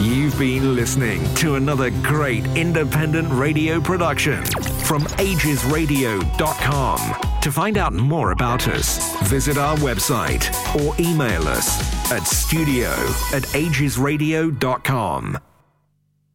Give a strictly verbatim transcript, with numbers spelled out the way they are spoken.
You've been listening to another great independent radio production from ages radio dot com. To find out more about us, visit our website or email us at studio at ages radio dot com.